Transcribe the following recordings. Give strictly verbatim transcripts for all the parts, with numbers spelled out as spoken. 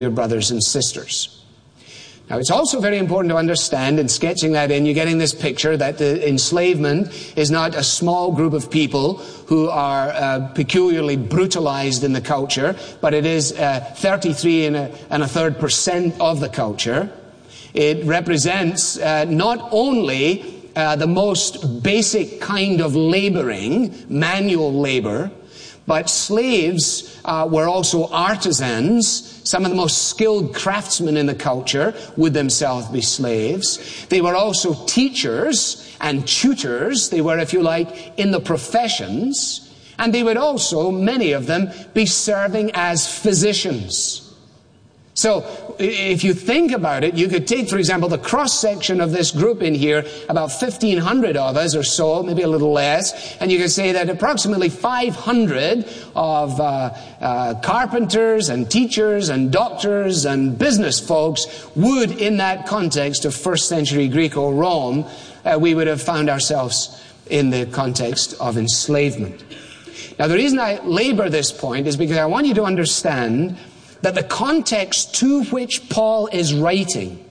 your brothers and sisters. Now, it's also very important to understand, in sketching that in, you're getting this picture that the enslavement is not a small group of people who are uh, peculiarly brutalized in the culture, but it is uh, thirty-three and a, and a third percent of the culture. It represents uh, not only uh, the most basic kind of laboring, manual labor, but slaves uh, were also artisans. Some of the most skilled craftsmen in the culture would themselves be slaves. They were also teachers and tutors. They were, if you like, in the professions. And they would also, many of them, be serving as physicians. So, if you think about it, you could take, for example, the cross-section of this group in here, about fifteen hundred of us or so, maybe a little less, and you could say that approximately five hundred of uh, uh, carpenters and teachers and doctors and business folks would, in that context of first century Greco-Rome, uh, we would have found ourselves in the context of enslavement. Now, the reason I labor this point is because I want you to understand that the context to which Paul is writing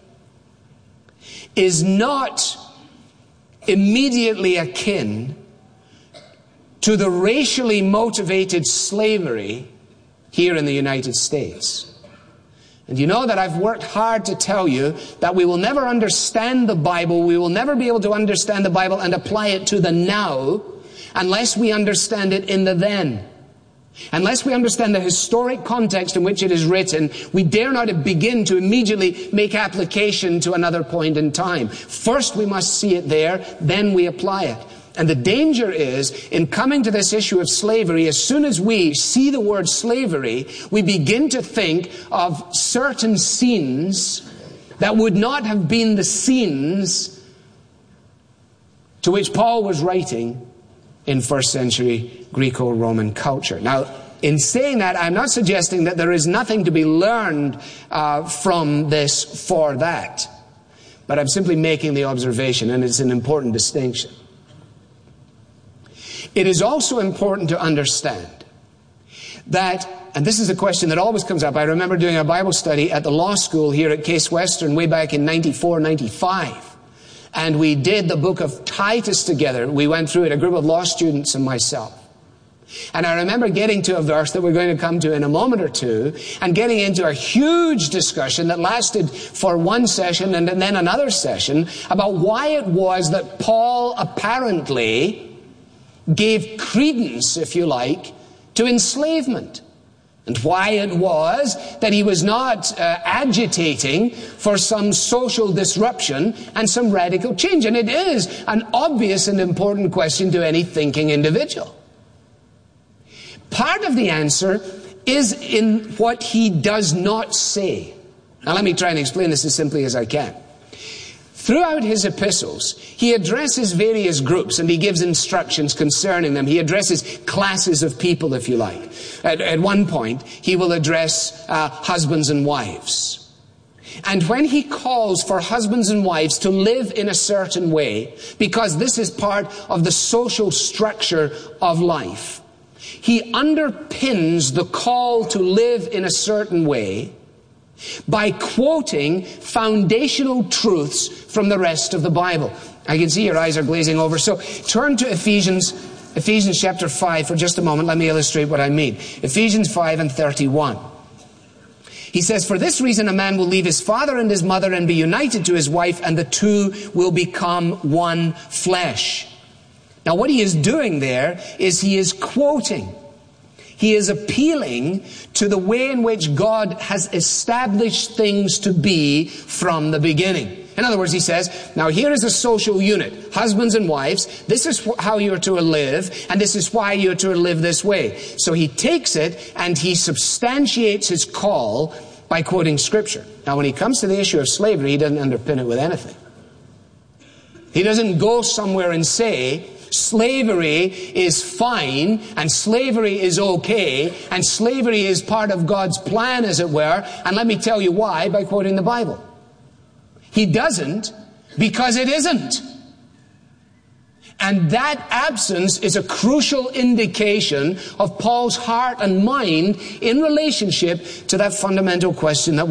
is not immediately akin to the racially motivated slavery here in the United States. And you know that I've worked hard to tell you that we will never understand the Bible, we will never be able to understand the Bible and apply it to the now unless we understand it in the then. Unless we understand the historic context in which it is written, we dare not begin to immediately make application to another point in time. First we must see it there, then we apply it. And the danger is, in coming to this issue of slavery, as soon as we see the word slavery, we begin to think of certain scenes that would not have been the scenes to which Paul was writing in first century Greco-Roman culture. Now, in saying that, I'm not suggesting that there is nothing to be learned uh, from this for that. But I'm simply making the observation, and it's an important distinction. It is also important to understand that, and this is a question that always comes up. I remember doing a Bible study at the law school here at Case Western way back in ninety-four, ninety-five. And we did the book of Titus together. We went through it, a group of law students and myself. And I remember getting to a verse that we're going to come to in a moment or two, and getting into a huge discussion that lasted for one session and then another session about why it was that Paul apparently gave credence, if you like, to enslavement. And why it was that he was not uh, agitating for some social disruption and some radical change. And it is an obvious and important question to any thinking individual. Part of the answer is in what he does not say. Now let me try and explain this as simply as I can. Throughout his epistles, he addresses various groups and he gives instructions concerning them. He addresses classes of people, if you like. At, at one point, he will address uh, husbands and wives. And when he calls for husbands and wives to live in a certain way, because this is part of the social structure of life, he underpins the call to live in a certain way by quoting foundational truths from the rest of the Bible. I can see your eyes are glazing over. So turn to Ephesians, Ephesians chapter five for just a moment. Let me illustrate what I mean. Ephesians five and thirty-one. He says, "For this reason a man will leave his father and his mother and be united to his wife, and the two will become one flesh." Now what he is doing there is he is quoting. He is appealing to the way in which God has established things to be from the beginning. In other words, he says, now here is a social unit, husbands and wives. This is how you're to live, and this is why you're to live this way. So he takes it and he substantiates his call by quoting Scripture. Now when he comes to the issue of slavery, he doesn't underpin it with anything. He doesn't go somewhere and say, slavery is fine, and slavery is okay, and slavery is part of God's plan, as it were, and let me tell you why by quoting the Bible. He doesn't, because it isn't. And that absence is a crucial indication of Paul's heart and mind in relationship to that fundamental question that